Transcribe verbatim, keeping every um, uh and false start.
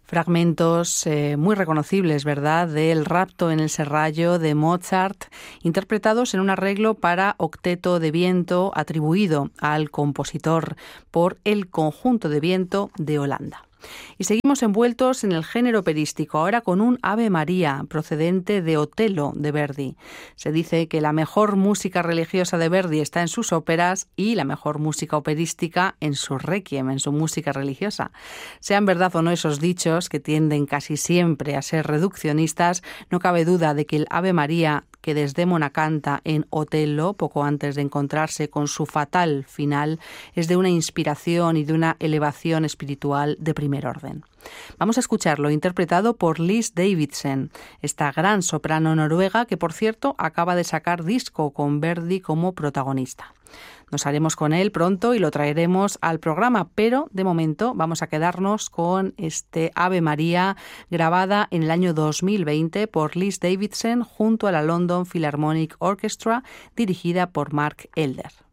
Fragmentos eh, muy reconocibles, ¿verdad?, del Rapto en el Serrallo de Mozart, interpretados en un arreglo para octeto de viento atribuido al compositor por el Conjunto de Viento de Holanda. Y seguimos envueltos en el género operístico, ahora con un Ave María procedente de Otello de Verdi. Se dice que la mejor música religiosa de Verdi está en sus óperas y la mejor música operística en su requiem, en su música religiosa. Sean verdad o no esos dichos, que tienden casi siempre a ser reduccionistas, no cabe duda de que el Ave María que Desdémona canta en Otello, poco antes de encontrarse con su fatal final, es de una inspiración y de una elevación espiritual de primer orden. Vamos a escucharlo, interpretado por Lis Davidsen, esta gran soprano noruega que, por cierto, acaba de sacar disco con Verdi como protagonista. Nos haremos con él pronto y lo traeremos al programa, pero de momento vamos a quedarnos con este Ave María grabada en el año dos mil veinte por Lis Davidsen junto a la London Philharmonic Orchestra, dirigida por Mark Elder.